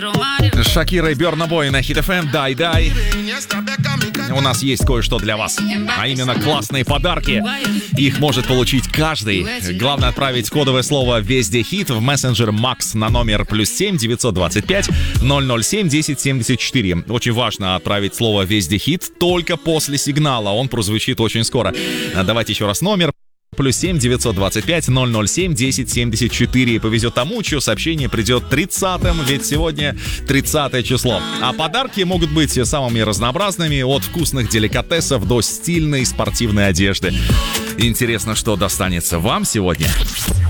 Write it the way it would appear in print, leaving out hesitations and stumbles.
Шакира и Burna Boy на Hit FM. Дай. У нас есть кое-что для вас. А именно классные подарки. Их может получить каждый. Главное отправить кодовое слово «Везде хит» в мессенджер Макс на номер +7 925 007 1074. Очень важно отправить слово «Везде хит» только после сигнала. Он прозвучит очень скоро. Давайте еще раз номер. +7 925 007 1074. Повезет тому, чье сообщение придет 30-м, ведь сегодня 30 число. А подарки могут быть самыми разнообразными, от вкусных деликатесов до стильной спортивной одежды. Интересно, что достанется вам сегодня?